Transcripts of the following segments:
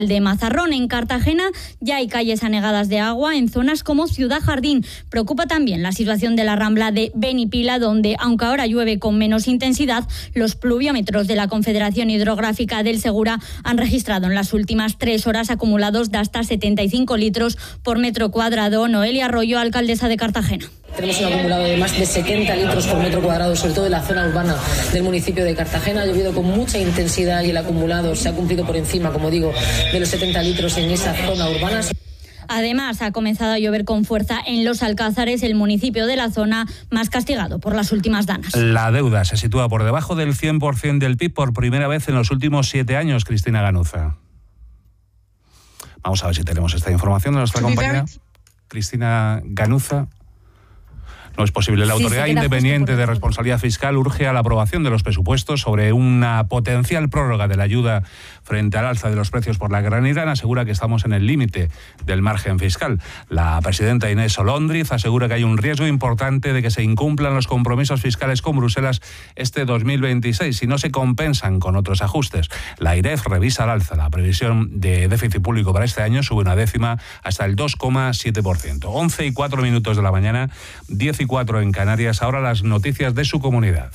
de Mazarrón. En Cartagena ya hay calles anegadas de agua en zonas como Ciudad Jardín. Preocupa también la situación de la Rambla de Benipila, donde, aunque ahora llueve con menos intensidad, los pluviómetros de la Confederación Hidrográfica del Segura han registrado en las últimas 3 horas acumulados de hasta 75 litros por metro cuadrado. Noelia Arroyo, alcaldesa de Cartagena. Tenemos un acumulado de más de 70 litros por metro cuadrado, sobre todo en la zona urbana del municipio de Cartagena. Ha llovido con mucha intensidad y el acumulado se ha cumplido por encima, como digo, de los 70 litros en esa zona urbana. Además, ha comenzado a llover con fuerza en Los Alcázares, el municipio de la zona más castigado por las últimas danas. La deuda se sitúa por debajo del 100% del PIB por primera vez en los últimos 7 años, Cristina Ganuza. Vamos a ver si tenemos esta información de nuestra compañera Cristina Ganuza. No es posible. La Autoridad Independiente de Responsabilidad Fiscal urge a la aprobación de los presupuestos sobre una potencial prórroga de la ayuda frente al alza de los precios por la granirana. Asegura que estamos en el límite del margen fiscal. La presidenta Inés Olóndriz asegura que hay un riesgo importante de que se incumplan los compromisos fiscales con Bruselas este 2026 si no se compensan con otros ajustes. La AIREF revisa al alza la previsión de déficit público para este año, sube 0,1 hasta el 2,7%. 11:04 de la mañana, 10:04 en Canarias. Ahora las noticias de su comunidad.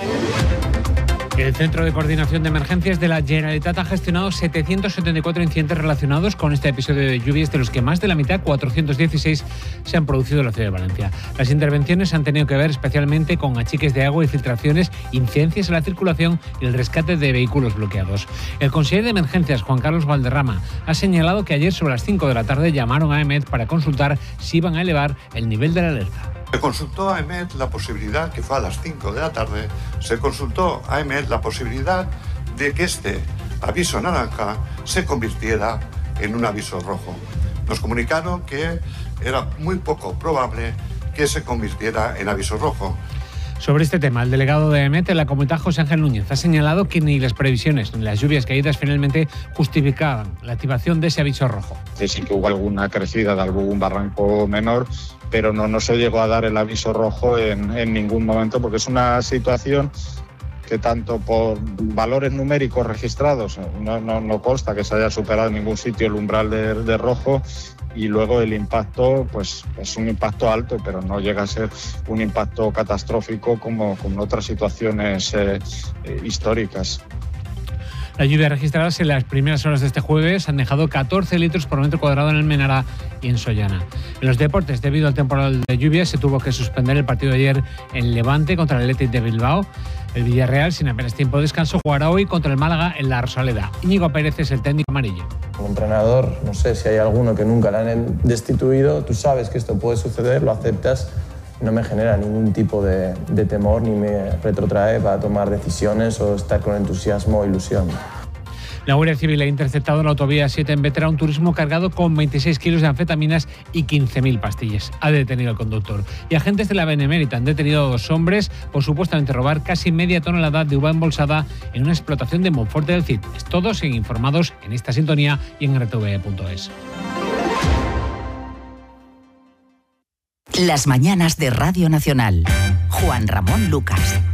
El Centro de Coordinación de Emergencias de la Generalitat ha gestionado 774 incidentes relacionados con este episodio de lluvias, de los que más de la mitad, 416, se han producido en la ciudad de Valencia. Las intervenciones han tenido que ver especialmente con achiques de agua y filtraciones, incidencias en la circulación y el rescate de vehículos bloqueados. El consejero de Emergencias, Juan Carlos Valderrama, ha señalado que ayer sobre las 5 de la tarde llamaron a EMET para consultar si iban a elevar el nivel de la alerta. Se consultó a EMET la posibilidad, que fue a las 5 de la tarde, se consultó a EMET la posibilidad de que este aviso naranja se convirtiera en un aviso rojo. Nos comunicaron que era muy poco probable que se convirtiera en aviso rojo. Sobre este tema, el delegado de EMET en la Comunidad, José Ángel Núñez, ha señalado que ni las previsiones ni las lluvias caídas finalmente justificaban la activación de ese aviso rojo. Sí que hubo alguna crecida de algún barranco menor, pero no se llegó a dar el aviso rojo en ningún momento, porque es una situación que tanto por valores numéricos registrados no consta que se haya superado en ningún sitio el umbral de rojo, y luego el impacto pues es un impacto alto, pero no llega a ser un impacto catastrófico como en otras situaciones históricas. Las lluvias registradas en las primeras horas de este jueves han dejado 14 litros por metro cuadrado en Almenara y en Sollana. En los deportes, debido al temporal de lluvias, se tuvo que suspender el partido de ayer en Levante contra el Athletic de Bilbao. El Villarreal, sin apenas tiempo de descanso, jugará hoy contra el Málaga en la Rosaleda. Íñigo Pérez es el técnico amarillo. Como entrenador, no sé si hay alguno que nunca le han destituido, tú sabes que esto puede suceder, lo aceptas. No me genera ningún tipo de temor ni me retrotrae para tomar decisiones o estar con entusiasmo o ilusión. La Guardia Civil ha interceptado en la autovía 7 en Bétera un turismo cargado con 26 kilos de anfetaminas y 15.000 pastillas. Ha detenido al conductor. Y agentes de la Benemérita han detenido a 2 hombres por supuestamente robar casi media tonelada de uva embolsada en una explotación de Monforte del Cid. Todos siguen informados en esta sintonía y en rtve.es. Las mañanas de Radio Nacional. Juan Ramón Lucas.